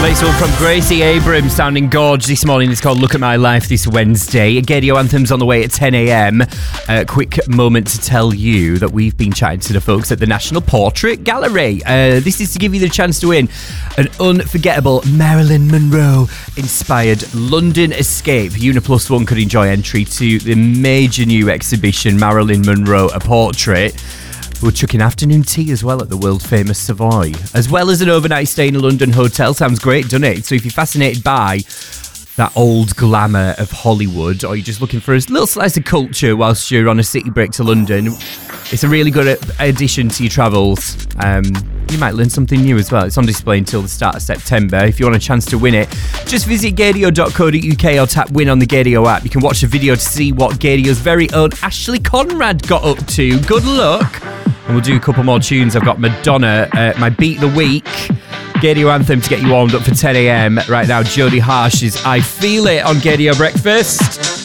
Latest one from Gracie Abrams, sounding gorge this morning. It's called Look at My Life this Wednesday. Gaydio Anthems on the way at 10 a.m. A quick moment to tell you that we've been chatting to the folks at the National Portrait Gallery. This is to give you the chance to win an unforgettable Marilyn Monroe-inspired London escape. UniPlus1 could enjoy entry to the major new exhibition, Marilyn Monroe, A Portrait. We're chucking afternoon tea as well at the world-famous Savoy, as well as an overnight stay in a London hotel. Sounds great, doesn't it? So if you're fascinated by that old glamour of Hollywood, or you're just looking for a little slice of culture whilst you're on a city break to London, it's a really good addition to your travels. You might learn something new as well. It's on display until the start of September. If you want a chance to win it, just visit gaydio.co.uk or tap win on the Gaydio app. You can watch the video to see what Gaydio's very own Ashley Conrad got up to. Good luck. And we'll do a couple more tunes. I've got Madonna, my Beat the Week, Gaydio Anthem to get you warmed up for 10 a.m. Right now, Jodie Harsh's I Feel It on Gaydio Breakfast.